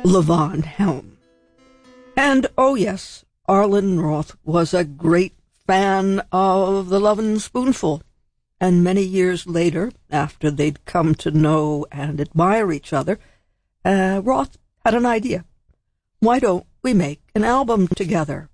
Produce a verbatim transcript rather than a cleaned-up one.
Levon Helm. And, oh yes, Arlen Roth was a great fan of The Lovin' Spoonful. And many years later, after they'd come to know and admire each other, uh, Roth had an idea. Why don't we make an album together?